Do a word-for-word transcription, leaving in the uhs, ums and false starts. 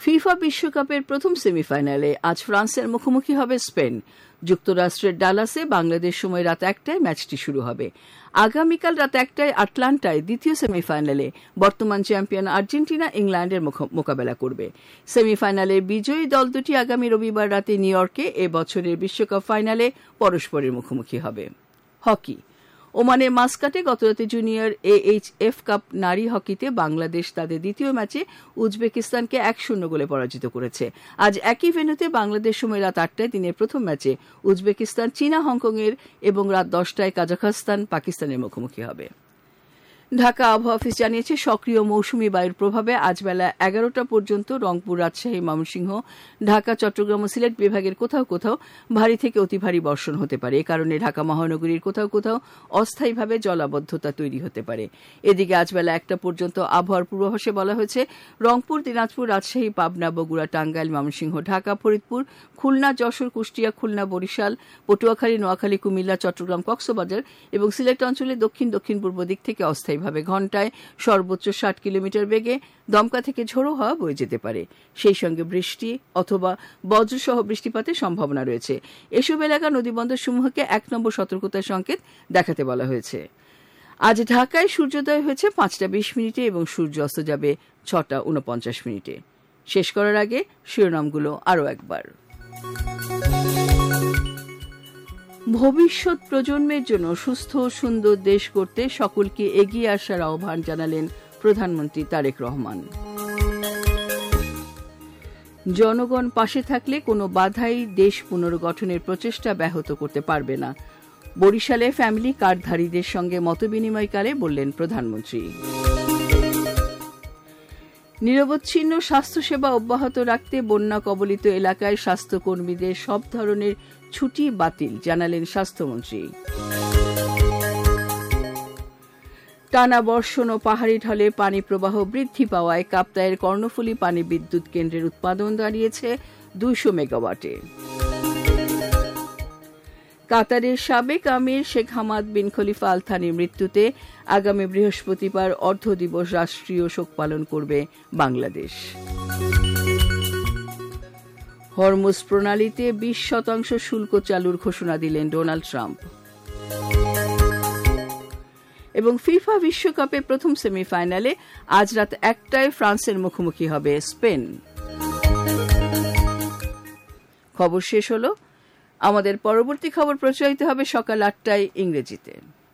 FIFA বিশ্বকাপের প্রথম সেমিফাইনালে আজ ফ্রান্সের মুখোমুখি হবে স্পেন। যুক্তরাষ্ট্রের ডালাসে বাংলাদেশ সময় রাত একটায় ম্যাচটি শুরু হবে। আগামীকাল রাত একটায় আটলান্টায় দ্বিতীয় সেমিফাইনালে বর্তমান চ্যাম্পিয়ন আর্জেন্টিনা ইংল্যান্ডের মোকাবেলা করবে। সেমিফাইনালের বিজয়ী দল দুটি আগামী রবিবার রাতে নিউ ইয়র্কে এ বছরের বিশ্বকাপ ফাইনালে পরস্পরের মুখোমুখি হবে। হকি। ওমানের মাস্কাটে গতরাতে জুনিয়র এএইচএফ কাপ নারী হকিতে বাংলাদেশ তাদের দ্বিতীয় ম্যাচে উজবেকিস্তানকে এক শূন্য গোলে পরাজিত করেছে। আজ একই ভেন্যুতে বাংলাদেশ সময় রাত আটটায় দিনের প্রথম ম্যাচে উজবেকিস্তান চীনা হংকংয়ের এবং রাত দশটায় কাজাখস্তান পাকিস্তানের মুখোমুখি হবে। ঢাকা আবহাওয়া অফিস জানিয়েছে, সক্রিয় মৌসুমী বায়ুর প্রভাবে আজ বেলা এগারোটা পর্যন্ত রংপুর, রাজশাহী, ময়মনসিংহ, ঢাকা, চট্টগ্রাম ও সিলেট বিভাগের কোথাও কোথাও ভারী থেকে অতি ভারী বর্ষণ হতে পারে। এ কারণে ঢাকা মহানগরীর কোথাও কোথাও অস্থায়ীভাবে জলাবদ্ধতা তৈরি হতে পারে। এদিকে আজ বেলা একটা পর্যন্ত আবহাওয়ার পূর্বাভাসে বলা হয়েছে, রংপুর, দিনাজপুর, রাজশাহী, পাবনা, বগুড়া, টাঙ্গাইল, ময়মনসিংহ, ঢাকা, ফরিদপুর, খুলনা, যশোর, কুষ্টিয়া, খুলনা, বরিশাল, পটুয়াখালী, নোয়াখালী, কুমিল্লা, চট্টগ্রাম, কক্সবাজার এবং সিলেট অঞ্চলে দক্ষিণ দক্ষিণ পূর্ব দিক থেকে অস্থায়ী ভাবে ঘণ্টায় সর্বোচ্চ ষাট কিলোমিটার বেগে দমকা থেকে ঝোড়ো হাওয়া বয়ে যেতে পারে। সেই সঙ্গে বৃষ্টি অথবা বজ্রসহ বৃষ্টিপাতের সম্ভাবনা রয়েছে। এসব এলাকা নদীবন্দর সমূহকে এক নম্বর সতর্কতার সংকেত দেখাতে বলা হয়েছে। আজ ঢাকায় সূর্যোদয় হয়েছে পাঁচটা বিশ মিনিটে এবং সূর্য অস্ত যাবে ছটা উনপঞ্চাশ মিনিটে। শেষ করার আগে শিরোনামগুলো আরও একবার। ভবিষ্যৎ প্রজন্মের জন্য সুস্থ সুন্দর দেশ গড়তে সকলকে এগিয়ে আসার আহ্বান জানালেন প্রধানমন্ত্রী তারেক রহমান। জনগণ পাশে থাকলে কোনো বাধাই দেশ পুনর্গঠনের প্রচেষ্টা ব্যাহত করতে পারবে না, বরিশালে ফ্যামিলি কার্ডধারীদের সঙ্গে মতবিনিময়কালে বললেন প্রধানমন্ত্রী। নিরবচ্ছিন্ন স্বাস্থ্যসেবা অব্যাহত রাখতে বন্যা কবলিত এলাকায় স্বাস্থ্যকর্মীদের সব ধরনের ছুটি বাতিল, জানালেন স্বাস্থ্যমন্ত্রী। টানা বর্ষণ ও পাহাড়ি ঢলে পানি প্রবাহ বৃদ্ধি পাওয়ায় কাপ্তাইয়ের কর্ণফুলী পানি বিদ্যুৎ কেন্দ্রের উৎপাদন দাঁড়িয়েছে দুইশো মেগাওয়াটে। কাতারের সাবেক আমির শেখ হামাদ বিন খলিফা আল থানির মৃত্যুতে আগামী বৃহস্পতিবার অর্ধ দিবস রাষ্ট্রীয় শোক পালন করবে বাংলাদেশ। হরমুজ প্রণালীতে বিশ শতাংশ শুল্ক চালুর ঘোষণা দিলেন ডোনাল্ড ট্রাম্প। এবং ফিফা বিশ্বকাপের প্রথম সেমিফাইনালে আজ রাত একটায় ফ্রান্সের মুখোমুখি হবে স্পেন। খবর শেষ হলো। আমাদের পরবর্তী খবর প্রচারিত হবে সকাল আটটায় ইংরেজিতে।